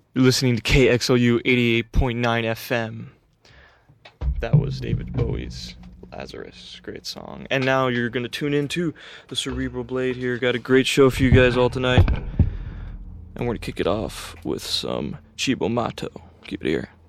You're listening to KXLU 88.9 FM. That was David Bowie's Lazarus. Great song. And now you're going to tune into the Cerebral Blade here. Got a great show for you guys all tonight. And we're going to kick it off with some Chibo Mato. Keep it here.